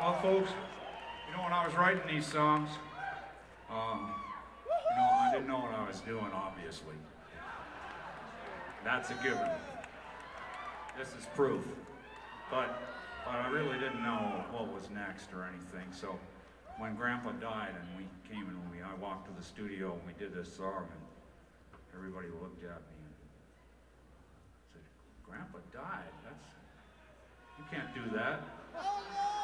Well, folks, when I was writing these songs, I didn't know what I was doing, obviously. That's a given. This is proof. But I really didn't know what was next or anything. So when Grandpa died and we came and I walked to the studio and we did this song, and everybody looked at me and said, "Grandpa died? You can't do that."